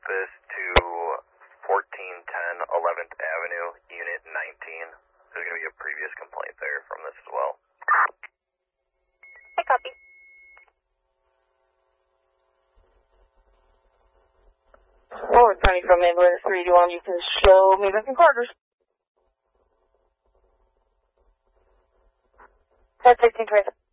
this to 1410 11th Avenue, Unit 19. There's going to be a previous complaint there from this as well. I copy. Forward County from ambulance 321, you can show me the quarters. That's 1620.